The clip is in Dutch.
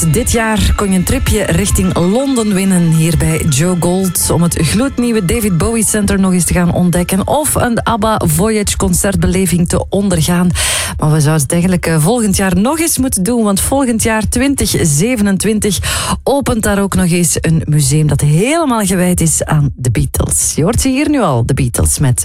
Dit jaar kon je een tripje richting Londen winnen hier bij Joe Gold om het gloednieuwe David Bowie Center nog eens te gaan ontdekken of een ABBA Voyage concertbeleving te ondergaan. Maar we zouden het eigenlijk volgend jaar nog eens moeten doen, want volgend jaar 2027 opent daar ook nog eens een museum dat helemaal gewijd is aan de Beatles. Je hoort ze hier nu al, de Beatles met